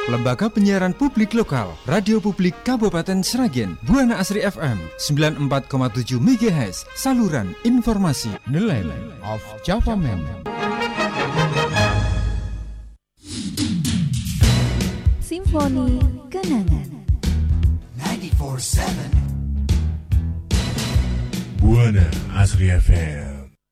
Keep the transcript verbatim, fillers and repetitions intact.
Lembaga Penyiaran Publik Lokal, Radio Publik Kabupaten Sragen, Buana Asri F M sembilan puluh empat koma tujuh megahertz, saluran informasi. The Land of Java Man. Simfoni Kenangan sembilan puluh empat tujuh Buana Asri F M.